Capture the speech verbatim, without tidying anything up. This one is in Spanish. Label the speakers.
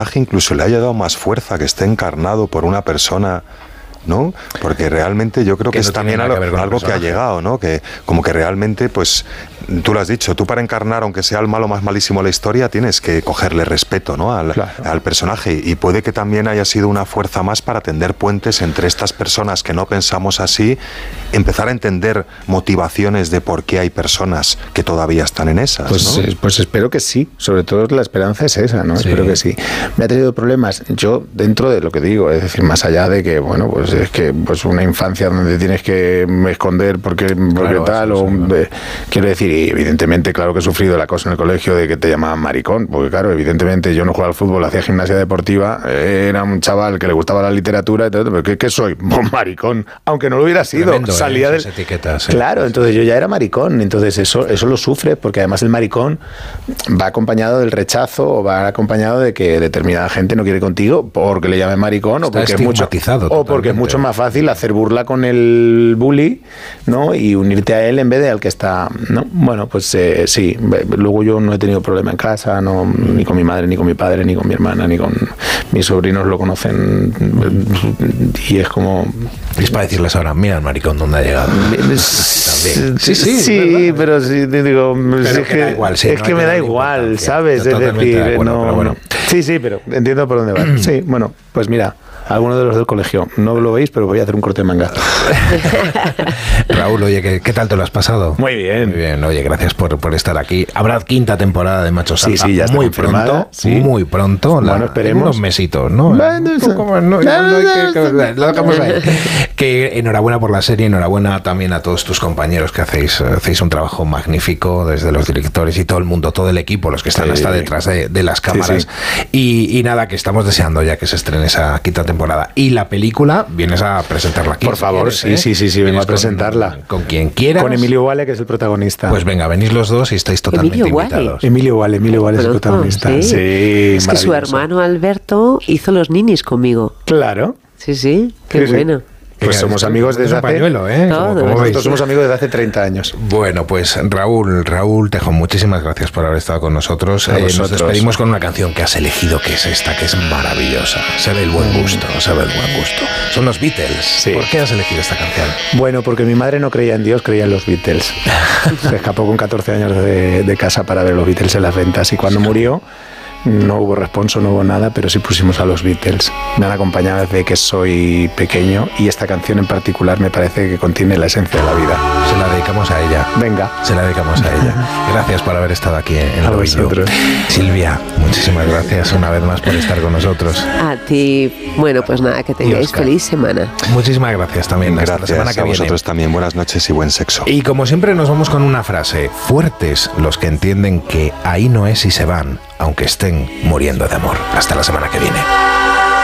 Speaker 1: incluso le ha llegado más fuerza que esté encarnado por una persona, ¿no? Porque realmente yo creo que, que no es también algo, que, algo que ha llegado, ¿no? Que como que realmente, pues, tú lo has dicho, tú para encarnar, aunque sea el malo más malísimo de la historia, tienes que cogerle respeto, ¿no? Al, claro. al personaje. Y puede que también haya sido una fuerza más para tender puentes entre estas personas que no pensamos así, empezar a entender motivaciones de por qué hay personas que todavía están en esas,
Speaker 2: pues,
Speaker 1: ¿no?
Speaker 2: eh, pues espero que sí. Sobre todo la esperanza es esa, ¿no? Sí. Espero que sí. Me ha tenido problemas, yo, dentro de lo que digo, es decir, más allá de que, bueno, pues es que pues una infancia donde tienes que esconder porque, porque claro, tal, o sí, de, quiero decir, y evidentemente, claro que he sufrido la cosa en el colegio de que te llamaban maricón, porque claro, evidentemente yo no jugaba al fútbol, hacía gimnasia deportiva, era un chaval que le gustaba la literatura, y todo, pero ¿qué, qué soy? Pues maricón, aunque no lo hubiera sido.
Speaker 3: Tremendo,
Speaker 2: salía
Speaker 3: eh,
Speaker 2: del...
Speaker 3: etiquetas, sí.
Speaker 2: Claro, entonces yo ya era maricón, entonces eso, eso lo sufre, porque además el maricón va acompañado del rechazo o va acompañado de que determinada gente no quiere contigo porque le llamen maricón o porque, es mucho, o porque es mucho más fácil hacer burla con el bully, ¿no? Y unirte a él en vez de al que está, ¿no? Bueno, pues eh, sí, luego yo no he tenido problema en casa, no, ni con mi madre, ni con mi padre, ni con mi hermana, ni con mis sobrinos lo conocen y es como...
Speaker 3: Es para decirles ahora, mira el maricón dónde ha llegado.
Speaker 2: Sí, sí, sí, sí, pero sí, digo, pero es que, que, igual, sí, es no que me da igual, ¿sabes? Es decir, de acuerdo, no, bueno. Sí, sí, pero entiendo por dónde va. Sí, bueno, pues mira, alguno de los del colegio, no lo veis, pero voy a hacer un corte de manga.
Speaker 3: Raúl, oye, ¿qué, ¿qué tal te lo has pasado?
Speaker 2: Muy bien.
Speaker 3: Muy bien, oye, gracias por, por estar aquí. Habrá quinta temporada de Macho Salsa.
Speaker 2: Sí, sí, ya está
Speaker 3: muy pronto,
Speaker 2: sí.
Speaker 3: muy pronto.
Speaker 2: Bueno, la, esperemos.
Speaker 3: Unos mesitos, ¿no? Bueno, no, no, no, que, que, lo dejamos ahí. Que enhorabuena por la serie, enhorabuena también a todos tus compañeros que hacéis, hacéis un trabajo magnífico, desde los directores y todo el mundo, todo el equipo, los que están sí. hasta detrás de, de las cámaras. Sí, sí. Y, y nada, que estamos deseando ya que se estrene esa quinta temporada. Y la película, vienes a presentarla aquí.
Speaker 2: Por
Speaker 3: si
Speaker 2: favor,
Speaker 3: quieres,
Speaker 2: sí,
Speaker 3: ¿eh?
Speaker 2: sí, sí, sí, vengo a presentarla.
Speaker 3: Con, con quien quieras.
Speaker 2: Con Emilio Wale, que es el protagonista.
Speaker 3: Pues venga, venís los dos y estáis totalmente
Speaker 4: Emilio
Speaker 3: invitados.
Speaker 4: Wale.
Speaker 2: Emilio Wale, Emilio Wale es el protagonista.
Speaker 4: Sí,
Speaker 2: sí
Speaker 4: es que su hermano Alberto hizo los ninis conmigo.
Speaker 2: Claro.
Speaker 4: Sí, sí, qué
Speaker 2: sí,
Speaker 4: bueno.
Speaker 2: Sí. Pues somos amigos desde hace...
Speaker 3: Pañuelo, ¿eh?
Speaker 4: Todo,
Speaker 3: como, como
Speaker 2: nosotros somos amigos desde hace treinta años.
Speaker 3: Bueno, pues Raúl, Raúl Tejón, muchísimas gracias por haber estado con nosotros. Eh, nos despedimos con una canción que has elegido, que es esta, que es maravillosa. Se ve el buen gusto, se ve el buen gusto. Son los Beatles.
Speaker 2: Sí.
Speaker 3: ¿Por qué has elegido esta canción?
Speaker 2: Bueno, porque mi madre no creía en Dios, creía en los Beatles. Se escapó con catorce años de, de casa para ver los Beatles en las ventas y cuando murió... No hubo responso, no hubo nada, pero sí pusimos a los Beatles. Me han acompañado desde que soy pequeño y esta canción en particular me parece que contiene la esencia de la vida.
Speaker 3: Se la dedicamos a ella.
Speaker 2: Venga.
Speaker 3: Se la dedicamos a ella. Gracias por haber estado aquí en el Ovillo. Silvia, muchísimas gracias una vez más por estar con nosotros.
Speaker 4: A ti. Bueno, pues nada, que tengáis feliz semana.
Speaker 3: Muchísimas gracias también.
Speaker 1: Gracias
Speaker 3: Hasta la semana que
Speaker 1: a
Speaker 3: viene.
Speaker 1: vosotros también. Buenas noches y buen sexo.
Speaker 3: Y como siempre nos vamos con una frase. Fuertes los que entienden que ahí no es y se van, aunque estén muriendo de amor. Hasta la semana que viene.